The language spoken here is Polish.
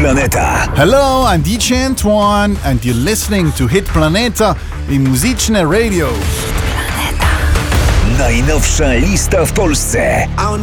Planeta. Hello, I'm DJ Antoine and you're listening to Hit Planeta i Muzyczne Radio. Najnowsza lista w Polsce.